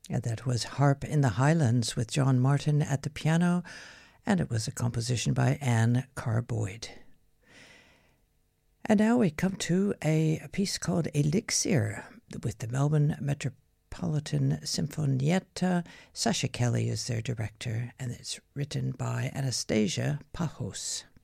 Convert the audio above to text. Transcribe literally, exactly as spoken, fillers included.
And that was Harp in the Highlands with John Martin at the piano, and it was a composition by Anne Carboyd. And now we come to a, a piece called Elixir with the Melbourne Metropolitan Sinfonietta. Sasha Kelly is their director, and it's written by Anastasia Pajos.